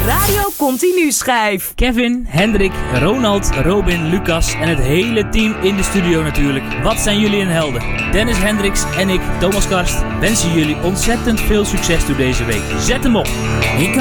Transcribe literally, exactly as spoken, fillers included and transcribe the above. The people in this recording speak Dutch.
Radio Continu schijf. Kevin, Hendrik, Ronald, Robin, Lucas en het hele team in de studio natuurlijk. Wat zijn jullie een helden? Dennis Hendricks en ik, Thomas Karst, wensen jullie ontzettend veel succes door deze week. Zet hem op! Ik